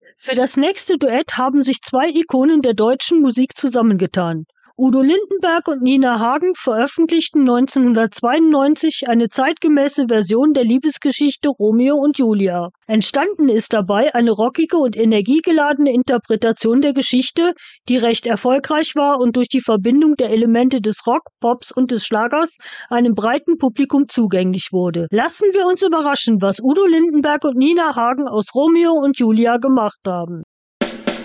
Für das nächste Duett haben sich zwei Ikonen der deutschen Musik zusammengetan. Udo Lindenberg und Nina Hagen veröffentlichten 1992 eine zeitgemäße Version der Liebesgeschichte Romeo und Julia. Entstanden ist dabei eine rockige und energiegeladene Interpretation der Geschichte, die recht erfolgreich war und durch die Verbindung der Elemente des Rock, Pops und des Schlagers einem breiten Publikum zugänglich wurde. Lassen wir uns überraschen, was Udo Lindenberg und Nina Hagen aus Romeo und Julia gemacht haben.